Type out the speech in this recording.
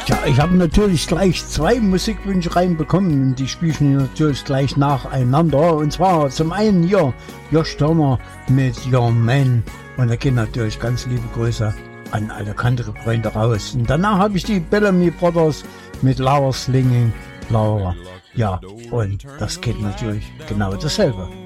Ja, ich habe natürlich gleich 2 Musikwünsche reinbekommen und die spiele ich natürlich gleich nacheinander. Und zwar zum einen hier Josh Turner mit Your Man. Und da gehen natürlich ganz liebe Grüße an alle Country-Freunde raus. Und danach habe ich die Bellamy Brothers mit Laura Slinging Laura. Ja, und das geht natürlich genau dasselbe.